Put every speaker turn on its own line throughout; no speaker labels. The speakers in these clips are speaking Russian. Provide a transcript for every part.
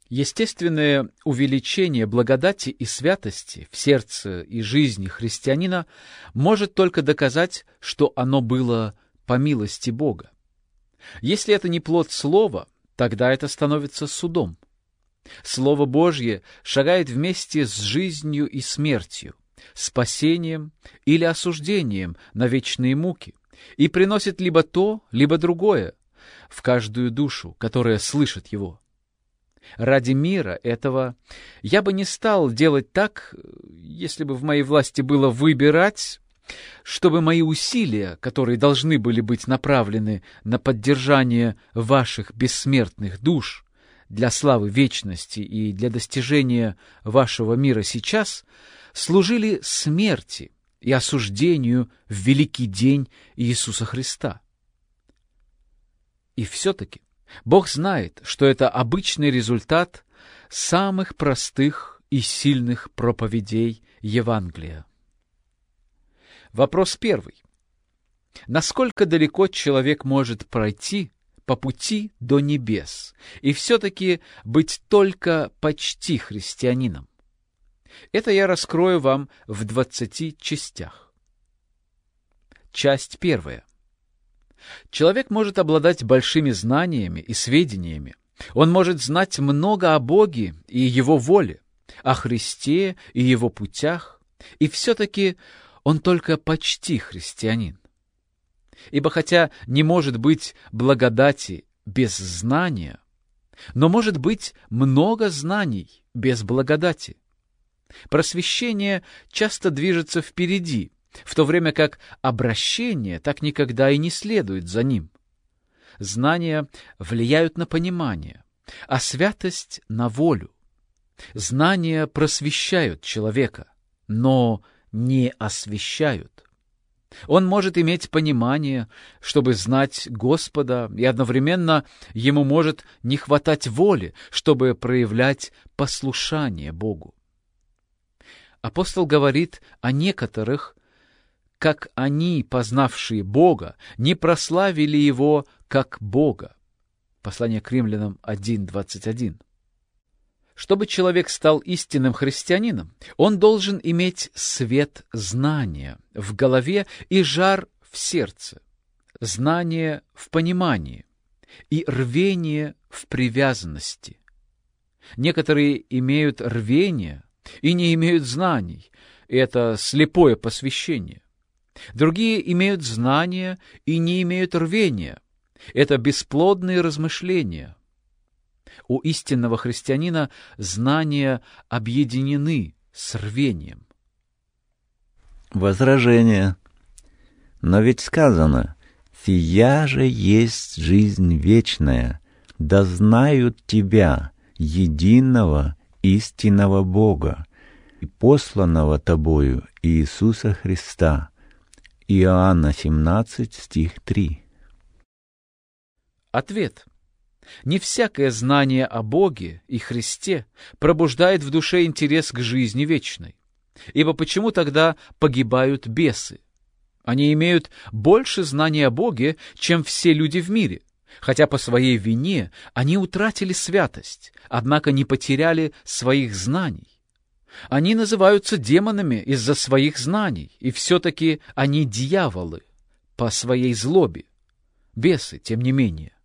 Естественное увеличение благодати и святости в сердце и жизни христианина может только доказать, что оно было по милости Бога. Если это не плод слова, тогда это становится судом. Слово Божье шагает вместе с жизнью и смертью, спасением или осуждением на вечные муки и приносит либо то, либо другое в каждую душу, которая слышит его. Ради мира этого я бы не стал делать так, если бы в моей власти было выбирать, чтобы мои усилия, которые должны были быть направлены на поддержание ваших бессмертных душ для славы вечности и для достижения вашего мира сейчас, служили смерти и осуждению в великий день Иисуса Христа. И все-таки Бог знает, что это обычный результат самых простых и сильных проповедей Евангелия. Вопрос первый. Насколько далеко человек может пройти по пути до небес и все-таки быть только почти христианином? Это я раскрою вам в 20 частях. Часть первая. Человек может обладать большими знаниями и сведениями. Он может знать много о Боге и Его воле, о Христе и Его путях, и все-таки он только почти христианин. Ибо хотя не может быть благодати без знания, но может быть много знаний без благодати. Просвещение часто движется впереди, в то время как обращение так никогда и не следует за ним. Знания влияют на понимание, а святость — на волю. Знания просвещают человека, но не освящают. Он может иметь понимание, чтобы знать Господа, и одновременно ему может не хватать воли, чтобы проявлять послушание Богу. Апостол говорит о некоторых, как они, познавшие Бога, не прославили Его как Бога. Послание к Римлянам 1:21. Чтобы человек стал истинным христианином, он должен иметь свет знания в голове и жар в сердце, знание в понимании и рвение в привязанности. Некоторые имеют рвение и не имеют знаний, это слепое посвящение. Другие имеют знания и не имеют рвения, это бесплодные размышления. У истинного христианина знания объединены с рвением.
Возражение. Но ведь сказано: «Сия же есть жизнь вечная, да знают Тебя, единого истинного Бога, и посланного Тобою Иисуса Христа». Иоанна 17, стих 3.
Ответ. Не всякое знание о Боге и Христе пробуждает в душе интерес к жизни вечной. Ибо почему тогда погибают бесы? Они имеют больше знаний о Боге, чем все люди в мире, хотя по своей вине они утратили святость, однако не потеряли своих знаний. Они называются демонами из-за своих знаний, и все-таки они дьяволы по своей злобе, бесы, тем не менее.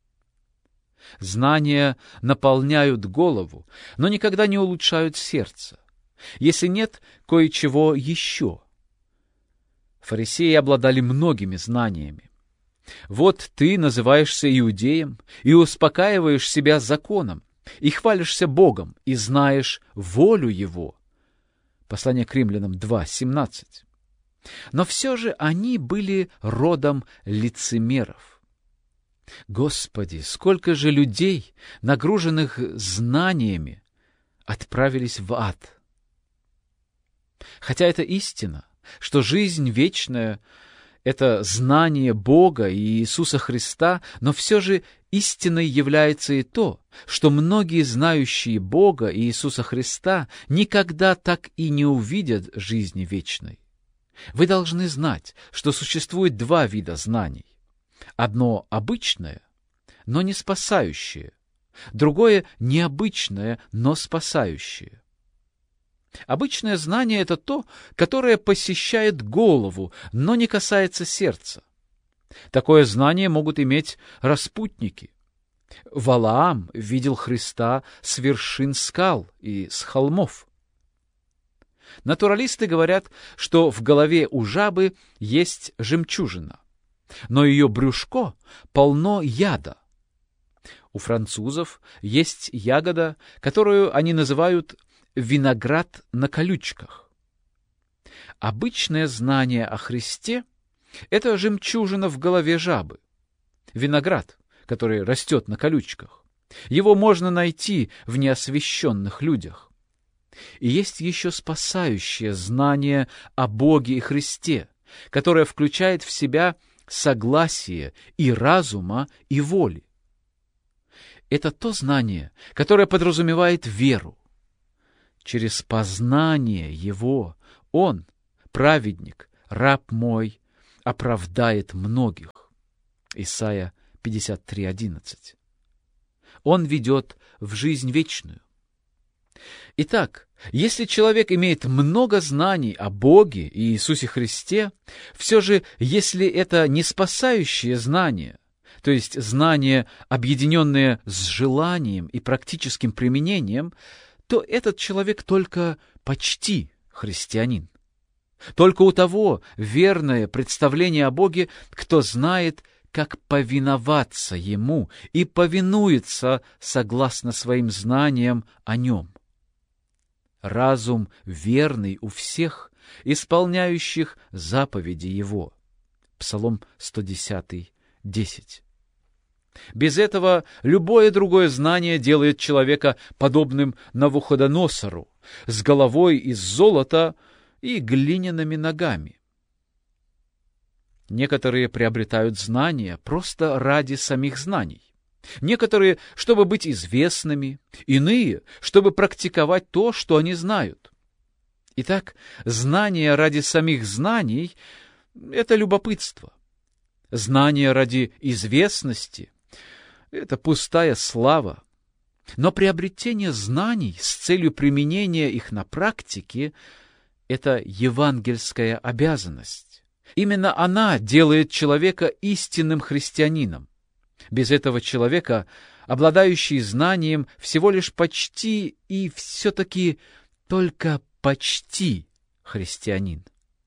Знания наполняют голову, но никогда не улучшают сердце, если нет кое-чего еще. Фарисеи обладали многими знаниями. Вот ты называешься иудеем и успокаиваешь себя законом, и хвалишься Богом, и знаешь волю Его. Послание к Римлянам 2:17. Но все же они были родом лицемеров. Господи, сколько же людей, нагруженных знаниями, отправились в ад. Хотя это истина, что жизнь вечная — это знание Бога и Иисуса Христа, но все же истиной является и то, что многие знающие Бога и Иисуса Христа никогда так и не увидят жизни вечной. Вы должны знать, что существует два вида знаний. Одно обычное, но не спасающее, другое — необычное, но спасающее. Обычное знание — это то, которое посещает голову, но не касается сердца. Такое знание могут иметь распутники. Валаам видел Христа с вершин скал и с холмов. Натуралисты говорят, что в голове у жабы есть жемчужина, но ее брюшко полно яда. У французов есть ягода, которую они называют виноград на колючках. Обычное знание о Христе — это жемчужина в голове жабы, виноград, который растет на колючках. Его можно найти в неосвященных людях. И есть еще спасающее знание о Боге и Христе, которое включает в себя согласие и разума, и воли. Это то знание, которое подразумевает веру. Через познание Его Он, праведник, раб мой, оправдает многих. Исайя 53:11. Он ведет в жизнь вечную. Итак, если человек имеет много знаний о Боге и Иисусе Христе, все же, если это не спасающее знание, то есть знание, объединенное с желанием и практическим применением, то этот человек только почти христианин. Только у того верное представление о Боге, кто знает, как повиноваться Ему и повинуется согласно своим знаниям о Нем. Разум верный у всех, исполняющих заповеди Его. Псалом 110, 10. Без этого любое другое знание делает человека подобным Навуходоносору, с головой из золота и глиняными ногами. Некоторые приобретают знания просто ради самих знаний. Некоторые, чтобы быть известными, иные, чтобы практиковать то, что они знают. Итак, знание ради самих знаний — это любопытство. Знание ради известности — это пустая слава. Но приобретение знаний с целью применения их на практике — это евангельская обязанность. Именно она делает человека истинным христианином. Без этого человека, обладающий знанием, всего лишь почти и все-таки только почти христианин.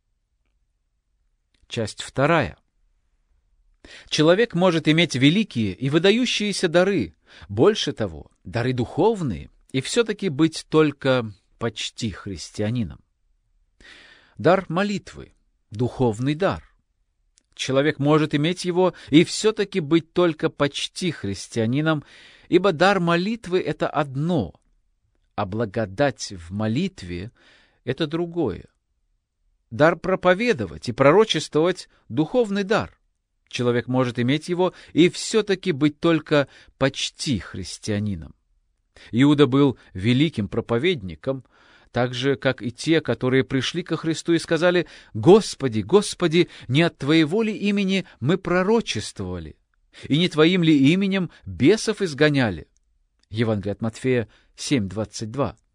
Часть 2. Человек может иметь великие и выдающиеся дары, больше того, дары духовные, и все-таки быть только почти христианином. Дар молитвы — духовный дар. Человек может иметь его и все-таки быть только почти христианином, ибо дар молитвы — это одно, а благодать в молитве — это другое. Дар проповедовать и пророчествовать — духовный дар. Человек может иметь его и все-таки быть только почти христианином. Иуда был великим проповедником, так же, как и те, которые пришли ко Христу и сказали: «Господи, Господи, не от Твоего ли имени мы пророчествовали, и не Твоим ли именем бесов изгоняли?» Евангелие от Матфея 7:22.